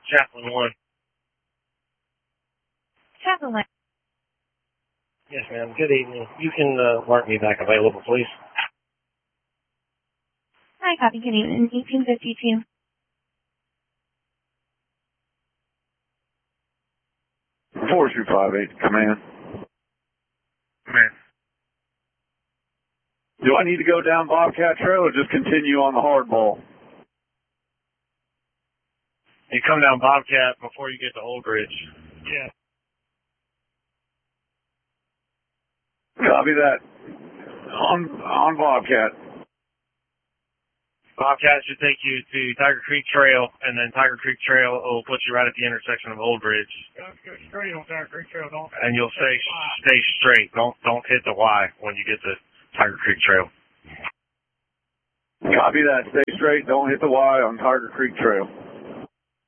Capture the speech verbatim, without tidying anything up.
Chaplain one. Chaplain one. Yes, ma'am. Good evening. You can uh, mark me back available, please. Hi, copy. Good evening. eighteen fifty-two. four two five eight, command. Command. Do I need to go down Bobcat Trail or just continue on the hardball? You come down Bobcat before you get to Old Bridge. Yeah. Copy that. On on Bobcat. Bobcat should take you to Tiger Creek Trail, and then Tiger Creek Trail will put you right at the intersection of Old Bridge. Go straight on Tiger Creek Trail, don't. And you'll stay stay straight. Don't don't hit the Y when you get to Tiger Creek Trail. Copy that. Stay straight. Don't hit the Y on Tiger Creek Trail.